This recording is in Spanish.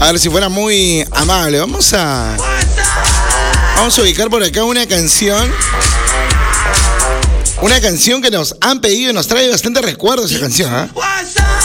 A ver, si fuera muy amable, vamos a ubicar por acá una canción. Una canción que nos han pedido y nos trae bastante recuerdos esa canción, ¿eh?